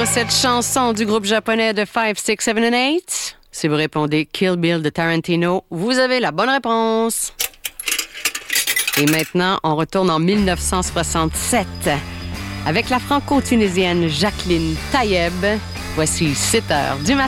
cette chanson du groupe japonais de 5, 6, 7 and 8? Si vous répondez Kill Bill de Tarantino, vous avez la bonne réponse. Et maintenant, on retourne en 1967 avec la franco-tunisienne Jacqueline Tayeb. Voici 7 heures du matin.